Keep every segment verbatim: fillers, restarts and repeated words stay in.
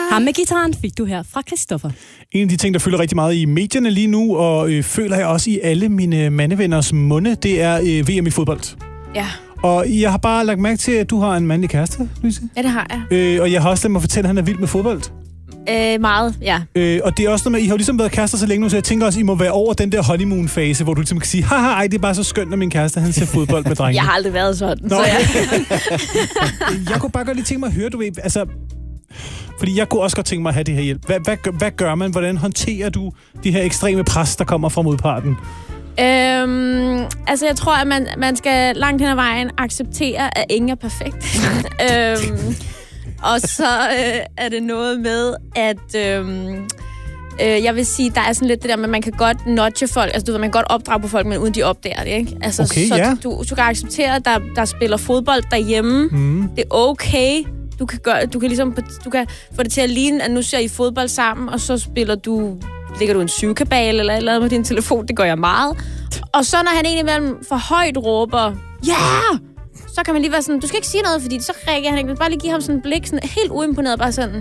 Ham med gitaren fik du her fra Christoffer. En af de ting, der fylder rigtig meget i medierne lige nu, og øh, føler jeg også i alle mine mandevenners munde, det er øh, V M i fodbold. Ja. Og jeg har bare lagt mærke til, at du har en mandlig kæreste, Louise. Ja, det har jeg. Øh, og jeg har også ladet mig fortælle, at han er vild med fodbold. Øh, meget, ja. Øh, og det er også noget med, I har jo ligesom været kærester så længe nu, så jeg tænker også, I må være over den der honeymoon-fase, hvor du ligesom kan sige, haha, ej, det er bare så skønt, når min kæreste, han ser fodbold med drengene. Jeg har aldrig været sådan. Nå, Så jeg... jeg kunne bare godt lige tænke mig at høre, du ved, altså... Fordi jeg kunne også godt tænke mig at have det her hjælp. Hvad, hvad, hvad gør man? Hvordan håndterer du de her ekstreme pres, der kommer fra modparten? Øhm, altså, jeg tror, at man, man skal langt hen ad vejen acceptere, at ingen er perfekt. øhm, og så øh, er det noget med, at... Øhm, øh, jeg vil sige, der er sådan lidt det der med, at man kan godt nudge folk. Altså, du ved, man kan godt opdrage på folk, men uden de opdager det, ikke? Altså, okay, så ja. du, du kan acceptere, at der, der spiller fodbold derhjemme. Mm. Det er okay. Du kan, gøre, du kan ligesom du kan få det til at ligne, at nu ser I fodbold sammen, og så spiller du, lægger du en syvkabal eller eller med din telefon. Det gør jeg meget. Og så når han indimellem for højt råber, ja! Yeah! Så kan man lige være sådan, du skal ikke sige noget, fordi så reagerer han ikke. Bare lige give ham sådan en blik, sådan helt uimponeret, bare sådan.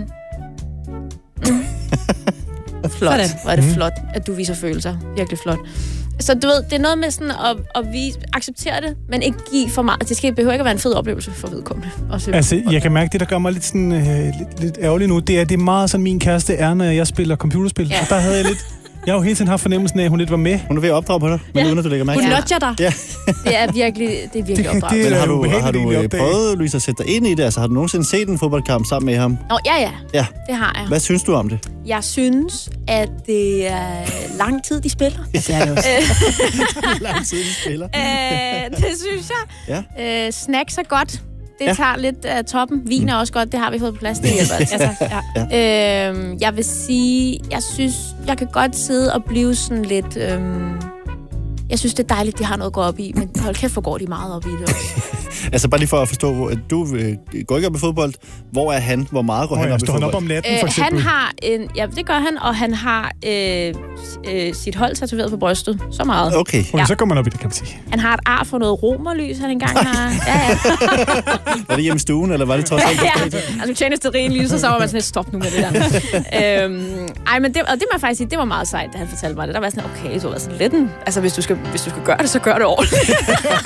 Mm. Flot. Hvor er det flot, at du viser følelser. Virkelig flot. Så du ved, det er noget med sådan at, at vi acceptere det, men ikke give for meget. Det skal, behøver ikke at være en fed oplevelse for vedkommende. Altså, jeg kan mærke, det der gør mig lidt, sådan, øh, lidt, lidt ærgerlig nu, det er, det er meget sådan, min kæreste er, når jeg spiller computerspil. Ja. Og der havde jeg lidt... Jeg har jo hele tiden haft fornemmelsen af, at hun lidt var med. Hun er ved at opdrage på dig, men ja. Uden at du lægger mærke. Hun nudger dig. Ja. Det er virkelig, det er virkelig opdraget. Men har du, har du prøvet, Louise, at sætte dig ind i det? Altså, har du nogensinde set en fodboldkamp sammen med ham? Nå, ja, ja. Ja. Det har jeg. Hvad synes du om det? Jeg synes, at det er lang tid, de spiller. Det er det også. lang tid, de spiller. øh, det synes jeg. Ja. Øh, snacks er godt. Det ja. tager lidt af uh, toppen. Vin er også godt, det har vi fået på plads. Det hjælper altså. Ja. Øhm, jeg vil sige, jeg synes, jeg kan godt sidde og blive sådan lidt... Øhm, jeg synes, det er dejligt, de har noget at gå op i, men hold kæft, hvor går de meget op i det også. Altså bare lige for at forstå, at du øh, går ikke op i fodbold. Hvor er han? Hvor meget går oh, han op i fodbold? Han op om natten, for eksempel? Øh, han har en... Ja, det gør han, og han har øh, øh, sit hold tatoveret på brystet. Så meget. Okay. okay ja. Så går man op i det, kan man sige. Han har et ar for noget romerlys, han engang har... Ja, ja. Var det hjemme i stuen, eller var det trods alt? Ja, altså tjene stearinlys, og så var man sådan lidt, stop nu med det der. øhm, ej, men det, og det må jeg faktisk sige, det var meget sejt, da han fortalte mig det. Der var sådan, okay, så var sådan lidt en... Altså, hvis du skal, hvis du skal gøre det, så gør det ordentligt.